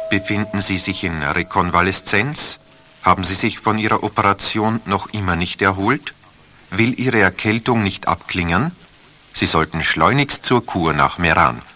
Befinden Sie sich in Rekonvaleszenz? Haben Sie sich von Ihrer Operation noch immer nicht erholt? Will Ihre Erkältung nicht abklingen? Sie sollten schleunigst zur Kur nach Meran.